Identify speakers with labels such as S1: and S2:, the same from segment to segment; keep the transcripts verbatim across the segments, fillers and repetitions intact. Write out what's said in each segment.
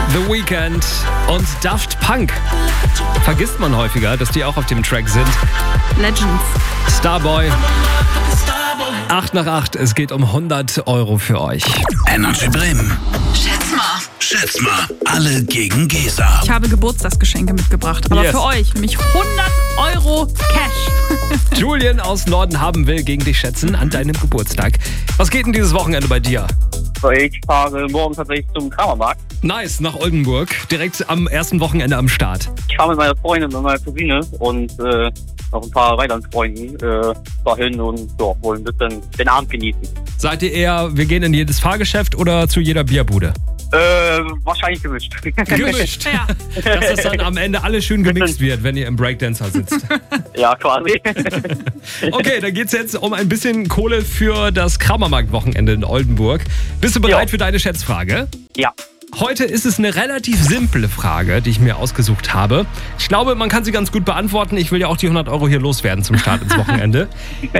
S1: The Weeknd und Daft Punk. Vergisst man häufiger, dass die auch auf dem Track sind.
S2: Legends.
S1: Starboy. acht nach acht, es geht um hundert Euro für euch.
S3: Energy Bremen.
S4: Schätz mal.
S3: Schätz mal, alle gegen Gesa.
S2: Ich habe Geburtstagsgeschenke mitgebracht, aber
S1: Yes.
S2: für euch, nämlich hundert Euro Cash.
S1: Julian aus Norden haben will gegen dich schätzen an deinem Geburtstag. Was geht denn dieses Wochenende bei dir?
S5: Ich fahre morgen tatsächlich zum Kramermarkt.
S1: Nice, nach Oldenburg. Direkt am ersten Wochenende am Start.
S5: Ich fahre mit meiner Freundin und meiner Cousine und äh, noch ein paar weiteren Freunden äh, dahin und ja, wollen ein bisschen den Abend genießen.
S1: Seid ihr eher, wir gehen in jedes Fahrgeschäft oder zu jeder Bierbude?
S5: Äh, wahrscheinlich gemischt.
S1: Gemischt.
S2: Ja.
S1: Dass das dann am Ende alles schön gemixt wird, wenn ihr im Breakdancer sitzt.
S5: Ja, quasi.
S1: Okay, dann geht's jetzt um ein bisschen Kohle für das Kramermarkt-Wochenende in Oldenburg. Bist du bereit
S5: Ja.
S1: für deine Schätzfrage?
S5: Ja.
S1: Heute ist es eine relativ simple Frage, die ich mir ausgesucht habe. Ich glaube, man kann sie ganz gut beantworten. Ich will ja auch die hundert Euro hier loswerden zum Start ins Wochenende.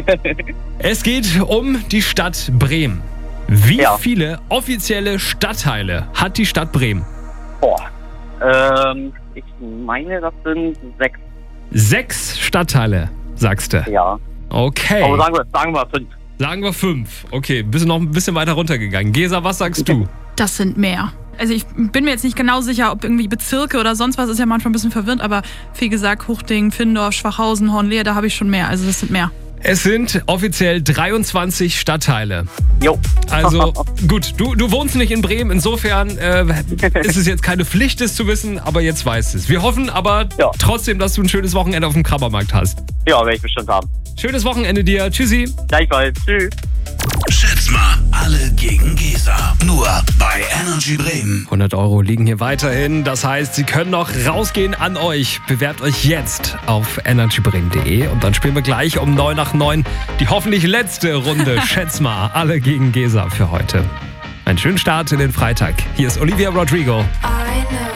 S1: Es geht um die Stadt Bremen. Wie
S5: Ja.
S1: viele offizielle Stadtteile hat die Stadt Bremen?
S5: Boah. Ähm, ich meine, das sind sechs.
S1: Sechs Stadtteile, sagst du.
S5: Ja.
S1: Okay.
S5: Aber sagen wir, sagen wir fünf.
S1: Sagen wir fünf. Okay, bist du noch ein bisschen weiter runtergegangen. Gesa, was sagst du?
S2: Das sind mehr. Also ich bin mir jetzt nicht genau sicher, ob irgendwie Bezirke oder sonst was, ist ja manchmal ein bisschen verwirrend, aber wie gesagt, Huchting, Findorf, Schwachhausen, Hornlehe, da habe ich schon mehr. Also das sind mehr.
S1: Es sind offiziell dreiundzwanzig Stadtteile.
S5: Jo.
S1: Also gut, du, du wohnst nicht in Bremen, insofern äh, ist es jetzt keine Pflicht, es zu wissen, aber jetzt weißt es. Wir hoffen aber
S5: Ja.
S1: trotzdem, dass du ein schönes Wochenende auf dem Kramermarkt hast.
S5: Ja, werde ich bestimmt haben.
S1: Schönes Wochenende dir. Tschüssi.
S5: Gleichfalls. Tschüss.
S3: Schätz mal, alle gegen Gesa. Nur bei Energy Bremen.
S1: hundert Euro liegen hier weiterhin. Das heißt, sie können noch rausgehen an euch. Bewerbt euch jetzt auf energybremen punkt de und dann spielen wir gleich um neun nach neun die hoffentlich letzte Runde. Schätz mal, alle gegen Gesa für heute. Einen schönen Start in den Freitag. Hier ist Olivia Rodrigo.
S4: I know